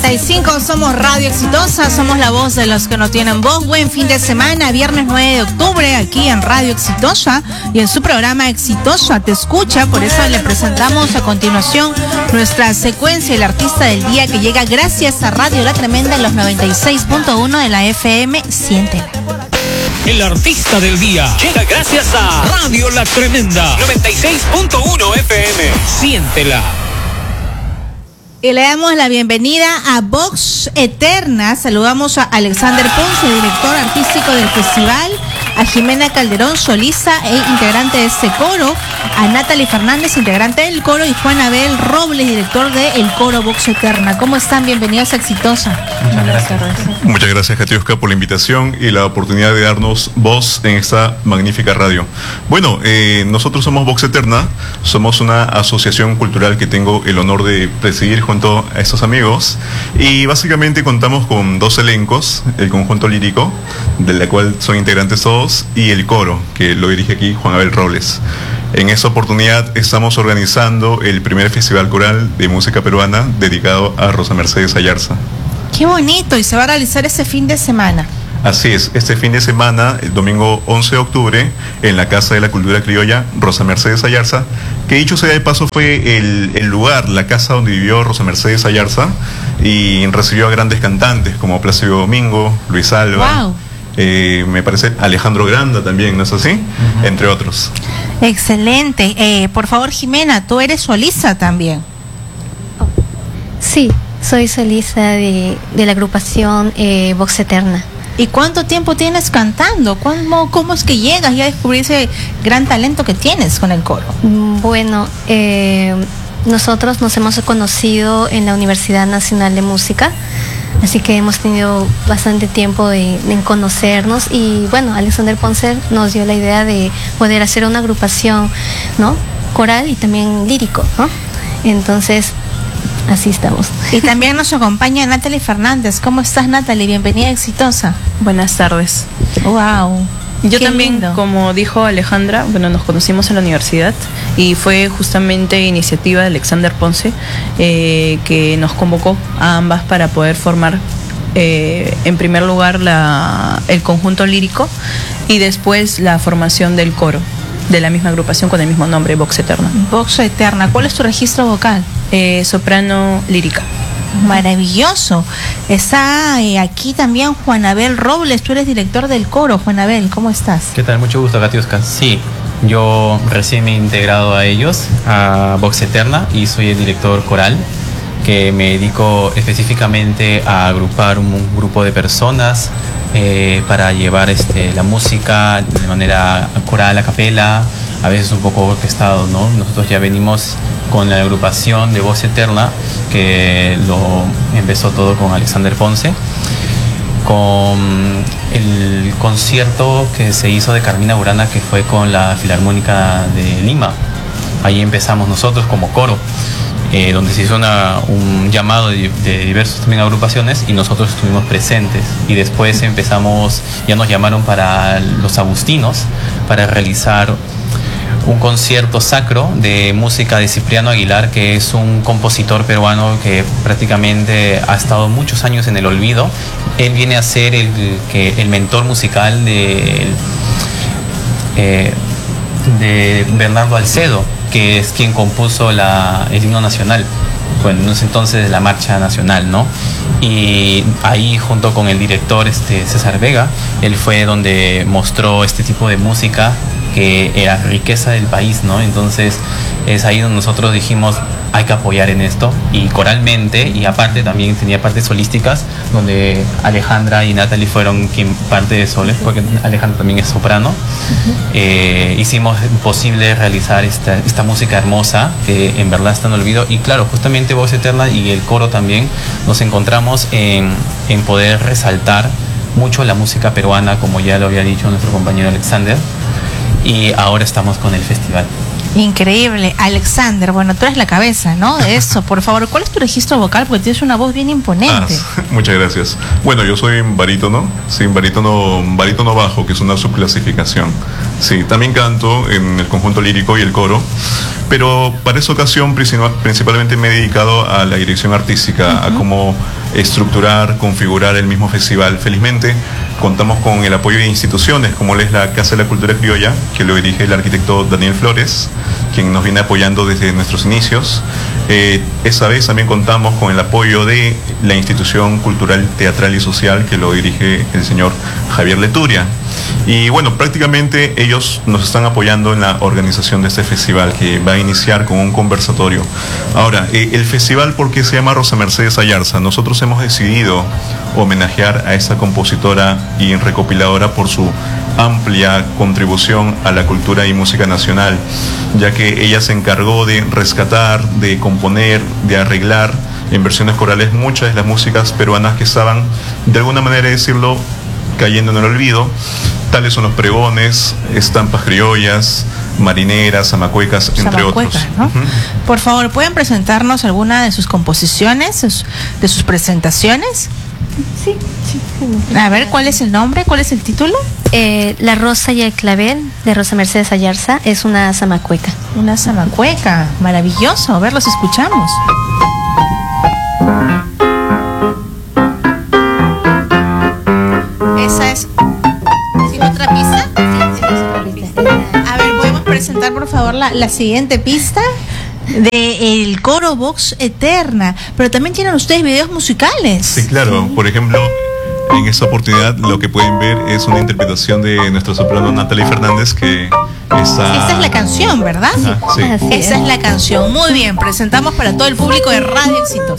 95, somos Radio Exitosa, somos la voz de los que no tienen voz. Buen fin de semana, viernes 9 de octubre, aquí en Radio Exitosa y en su programa Exitosa Te Escucha. Por eso le presentamos a continuación nuestra secuencia, el artista del día, que llega gracias a Radio La Tremenda en los 96.1 de la FM. Siéntela. El artista del día llega gracias a Radio La Tremenda 96.1 FM. Siéntela. Y le damos la bienvenida a Vox Eterna. Saludamos a Alexander Ponce, director artístico del festival, a Jimena Calderón Soliza, integrante de este coro, a Natalie Fernández, integrante del coro, y Juan Abel Robles, director del coro Vox Eterna. ¿Cómo están? Bienvenidos a Exitosa. Muchas gracias. Muchas gracias, Katiuska, por la invitación y la oportunidad de darnos voz en esta magnífica radio. Bueno, nosotros somos Vox Eterna, somos una asociación cultural que tengo el honor de presidir junto a estos amigos, y básicamente contamos con dos elencos: el conjunto lírico, del cual son integrantes todos, y el coro, que lo dirige aquí Juan Abel Robles. En esta oportunidad estamos organizando el primer festival coral de música peruana dedicado a Rosa Mercedes Ayarza. ¡Qué bonito! Y se va a realizar este fin de semana. Así es, este fin de semana, el domingo 11 de octubre, en la Casa de la Cultura Criolla, Rosa Mercedes Ayarza, que dicho sea de paso fue el lugar, la casa donde vivió Rosa Mercedes Ayarza, y recibió a grandes cantantes como Plácido Domingo, Luis Alba, wow. Me parece Alejandro Granda también, ¿no es así? Entre otros. Excelente. Por favor, Jimena, tú eres solista también. Sí, soy solista de la agrupación Vox Eterna. ¿Y cuánto tiempo tienes cantando? ¿Cómo es que llegas ya a descubrir ese gran talento que tienes con el coro? Bueno, nosotros nos hemos conocido en la Universidad Nacional de Música, así que hemos tenido bastante tiempo en conocernos, y bueno, Alexander Ponce nos dio la idea de poder hacer una agrupación, ¿no?, coral y también lírico, ¿no? Entonces, así estamos. Y también nos acompaña Natalie Fernández. ¿Cómo estás, Natalie? Bienvenida a Exitosa. Buenas tardes. Wow. Yo también, como dijo Alejandra, bueno, nos conocimos en la universidad y fue justamente iniciativa de Alexander Ponce que nos convocó a ambas para poder formar en primer lugar el conjunto lírico y después la formación del coro de la misma agrupación con el mismo nombre, Vox Eterna. Vox Eterna. ¿Cuál es tu registro vocal? Soprano lírica. Maravilloso. Está aquí también Juan Abel Robles. Tú eres director del coro. Juan Abel, ¿cómo estás? ¿Qué tal? Mucho gusto, Katiuska. Sí, yo recién me he integrado a ellos, a Vox Eterna, y soy el director coral, que me dedico específicamente a agrupar un grupo de personas para llevar la música de manera coral, a capela, a veces un poco orquestado, ¿no? Nosotros ya venimos con la agrupación de Voz Eterna, que lo empezó todo con Alexander Ponce, con el concierto que se hizo de Carmina Burana, que fue con la Filarmónica de Lima. Ahí empezamos nosotros como coro, donde se hizo un llamado de diversas también agrupaciones, y nosotros estuvimos presentes. Y después ya nos llamaron para los agustinos para realizar un concierto sacro de música de Cipriano Aguilar, que es un compositor peruano que prácticamente ha estado muchos años en el olvido. Él viene a ser el mentor musical de Bernardo Alcedo, que es quien compuso el himno nacional, bueno, en ese entonces la marcha nacional, ¿no? Y ahí, junto con el director César Vega, él fue donde mostró este tipo de música, que era riqueza del país, ¿no? Entonces es ahí donde nosotros dijimos, hay que apoyar en esto, y coralmente, y aparte también tenía partes solísticas, donde Alejandra y Natalie fueron parte de soles, porque Alejandra también es soprano. Hicimos posible realizar esta música hermosa, que en verdad está en olvido, y claro, justamente Voz Eterna y el coro también nos encontramos en poder resaltar mucho la música peruana, como ya lo había dicho nuestro compañero Alexander, y ahora estamos con el festival. Increíble. Alexander, bueno, tú eres la cabeza, ¿no? De eso, por favor, ¿cuál es tu registro vocal? Porque tienes una voz bien imponente. Muchas gracias. Bueno, yo soy barítono, sí, barítono bajo, que es una subclasificación. Sí, también canto en el conjunto lírico y el coro, pero para esa ocasión principalmente me he dedicado a la dirección artística, a cómo estructurar, configurar el mismo festival. Felizmente contamos con el apoyo de instituciones como es la Casa de la Cultura Criolla, que lo dirige el arquitecto Daniel Flores, quien nos viene apoyando desde nuestros inicios. Esa vez también contamos con el apoyo de la Institución Cultural, Teatral y Social, que lo dirige el señor Javier Leturia. Y bueno, prácticamente ellos nos están apoyando en la organización de este festival, que va a iniciar con un conversatorio. Ahora, el festival, ¿por qué se llama Rosa Mercedes Ayarza? Nosotros hemos decidido homenajear a esta compositora y recopiladora por su amplia contribución a la cultura y música nacional, ya que ella se encargó de rescatar, de componer, de arreglar en versiones corales muchas de las músicas peruanas que estaban, de alguna manera decirlo, cayendo en el olvido. Tales son los pregones, estampas criollas, marineras, zamacuecas, entre otros. ¿No? Por favor, ¿pueden presentarnos alguna de sus composiciones, de sus presentaciones? Sí. A ver, ¿cuál es el nombre? ¿Cuál es el título? La Rosa y el Clavel, de Rosa Mercedes Ayarza, es una zamacueca. Una zamacueca, maravilloso. A ver, los escuchamos. Esa es... ¿Tiene otra pista? Sí, es otra pista. A ver, ¿podemos presentar por favor la siguiente pista? De el coro Vox Eterna, pero también tienen ustedes videos musicales. Sí, claro. Por ejemplo, en esta oportunidad lo que pueden ver es una interpretación de nuestra soprano Natalie Fernández, que está... Esta es la canción, ¿verdad? Sí. Esa es la canción. Muy bien, presentamos para todo el público de Radio Éxitos.